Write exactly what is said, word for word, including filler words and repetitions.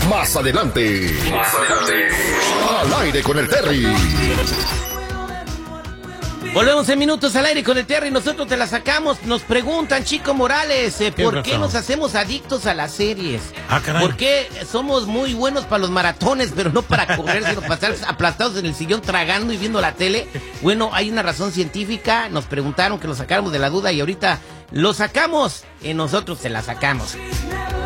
Más adelante. Más adelante. Al aire con el Terry. Volvemos en minutos al aire con el Terry. Nosotros te la sacamos. Nos preguntan, Chico Morales, eh, ¿por qué nos hacemos adictos a las series? Ah, caray. ¿Por qué somos muy buenos para los maratones, pero no para correr, sino para estar aplastados en el sillón tragando y viendo la tele? Bueno, hay una razón científica. Nos preguntaron que lo sacáramos de la duda y ahorita lo sacamos y nosotros te la sacamos.